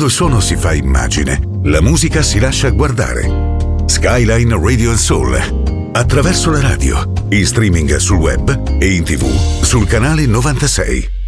Quando il suono si fa immagine, la musica si lascia guardare. Skyline Radio & Soul. Attraverso la radio, in streaming sul web e in TV sul canale 96.